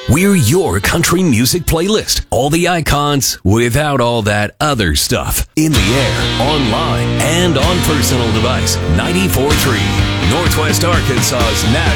We're your country music playlist. All the icons without all that other stuff. In the air, online, and on personal device. 94.3 Northwest Arkansas's